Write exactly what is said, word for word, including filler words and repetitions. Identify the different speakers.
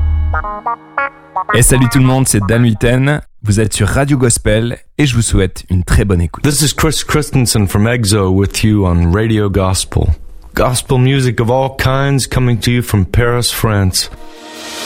Speaker 1: Et salut tout le monde, c'est Dan Huiten. Vous êtes sur Radio Gospel et je vous souhaite une très bonne écoute.
Speaker 2: This is Chris Christensen from EXO with you on Radio Gospel. Gospel music of all kinds coming to you from Paris, France.